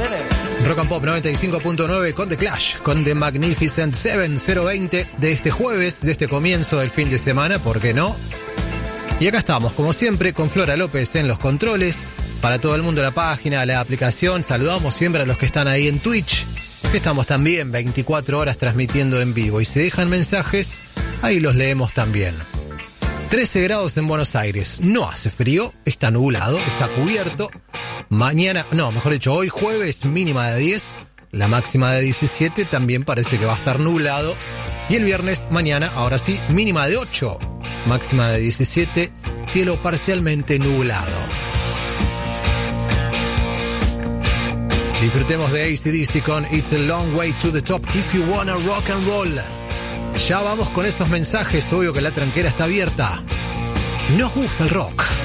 Rock and Pop 95.9 con The Clash, con The Magnificent Seven, 020 de este jueves, de este comienzo del fin de semana, ¿por qué no? Y acá estamos, como siempre, con Flora López en los controles, para todo el mundo la página, la aplicación. Saludamos siempre a los que están ahí en Twitch, que estamos también 24 horas transmitiendo en vivo. Y si dejan mensajes, ahí los leemos también. 13 grados en Buenos Aires, no hace frío, está nublado, está cubierto. Mañana, no, mejor dicho, hoy jueves mínima de 10, la máxima de 17, también parece que va a estar nublado. Y el viernes, mañana, ahora sí, mínima de 8, máxima de 17, cielo parcialmente nublado. Disfrutemos de AC/DC con It's a Long Way to the Top If You Wanna Rock and Roll. Ya vamos con esos mensajes, obvio que la tranquera está abierta. Nos gusta el rock.